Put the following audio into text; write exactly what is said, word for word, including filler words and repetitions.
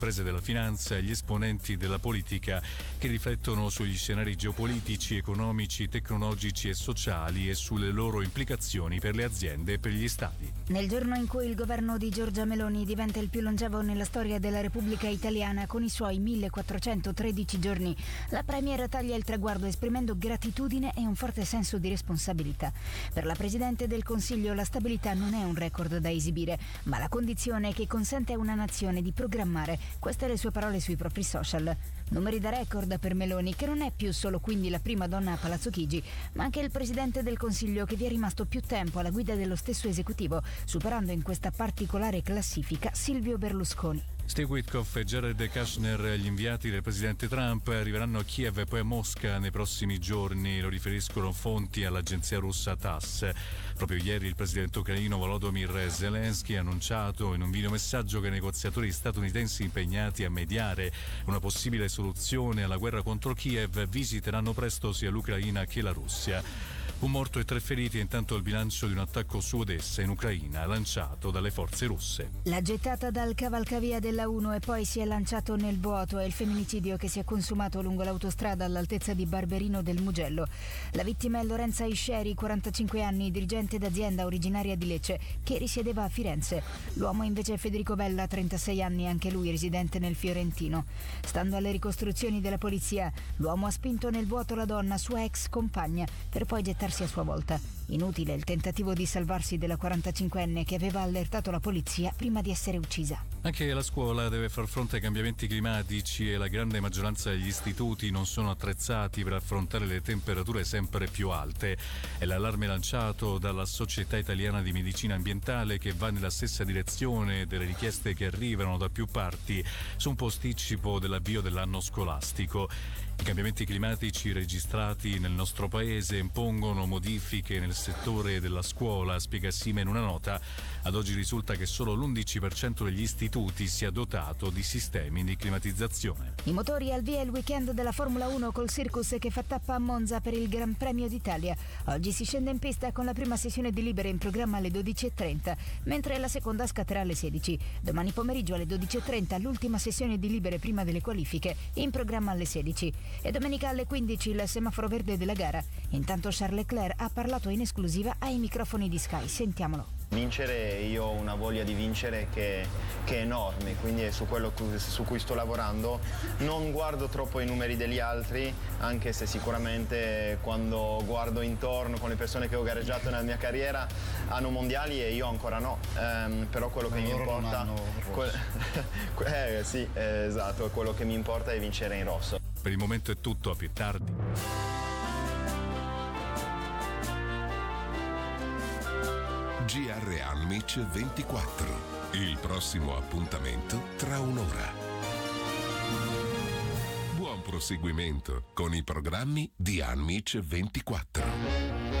imprese della finanza e gli esponenti della politica, che riflettono sugli scenari geopolitici, economici, tecnologici e sociali e sulle loro implicazioni per le aziende e per gli stati. Nel giorno in cui il governo di Giorgia Meloni diventa il più longevo nella storia della Repubblica Italiana con i suoi millequattrocentotredici giorni, la Premier taglia il traguardo esprimendo gratitudine e un forte senso di responsabilità. Per la Presidente del Consiglio la stabilità non è un record da esibire, ma la condizione che consente a una nazione di programmare. Queste le sue parole sui propri social. Numeri da record per Meloni, che non è più solo quindi la prima donna a Palazzo Chigi, ma anche il Presidente del Consiglio che vi è rimasto più tempo alla guida dello stesso esecutivo, superando in questa particolare classifica Silvio Berlusconi. Steve Witkoff e Jared Kushner, gli inviati del presidente Trump, arriveranno a Kiev e poi a Mosca nei prossimi giorni, lo riferiscono fonti all'agenzia russa TASS. Proprio ieri il presidente ucraino Volodymyr Zelensky ha annunciato in un videomessaggio che i negoziatori statunitensi impegnati a mediare una possibile soluzione alla guerra contro Kiev visiteranno presto sia l'Ucraina che la Russia. Un morto e tre feriti è intanto il bilancio di un attacco su Odessa in Ucraina lanciato dalle forze russe. La gettata dal cavalcavia della uno e poi si è lanciato nel vuoto è il femminicidio che si è consumato lungo l'autostrada all'altezza di Barberino del Mugello. La vittima è Lorenza Isceri, quarantacinque anni, dirigente d'azienda originaria di Lecce, che risiedeva a Firenze. L'uomo invece è Federico Bella, trentasei anni, anche lui residente nel Fiorentino. Stando alle ricostruzioni della polizia, l'uomo ha spinto nel vuoto la donna, sua ex compagna, per poi gettarsi a sua volta. Inutile il tentativo di salvarsi della quarantacinquenne che aveva allertato la polizia prima di essere uccisa. Anche la scuola deve far fronte ai cambiamenti climatici e la grande maggioranza degli istituti non sono attrezzati per affrontare le temperature sempre più alte. È l'allarme lanciato dalla Società Italiana di Medicina Ambientale, che va nella stessa direzione delle richieste che arrivano da più parti su un posticipo dell'avvio dell'anno scolastico. I cambiamenti climatici registrati nel nostro paese impongono modifiche nel settore della scuola, spiega Sime in una nota. Ad oggi risulta che solo l'undici per cento degli istituti sia dotato di sistemi di climatizzazione. I motori al via il weekend della Formula uno col Circus che fa tappa a Monza per il Gran Premio d'Italia. Oggi si scende in pista con la prima sessione di libere in programma alle dodici e trenta, mentre la seconda scatterà alle sedici. Domani pomeriggio alle dodici e trenta l'ultima sessione di libere prima delle qualifiche, in programma alle sedici. E domenica alle quindici il semaforo verde della gara. Intanto Charles Leclerc ha parlato in esclusiva ai microfoni di Sky. Sentiamolo. Vincere, io ho una voglia di vincere che, che è enorme, quindi è su quello su cui sto lavorando. Non guardo troppo i numeri degli altri, anche se sicuramente quando guardo intorno con le persone che ho gareggiato nella mia carriera hanno mondiali e io ancora no, ehm, però quello che mi importa que- eh, sì, eh, esatto, quello che mi importa è vincere in rosso. Per il momento è tutto, a più tardi. G R Almich ventiquattro. Il prossimo appuntamento tra un'ora. Buon proseguimento con i programmi di Almich ventiquattro.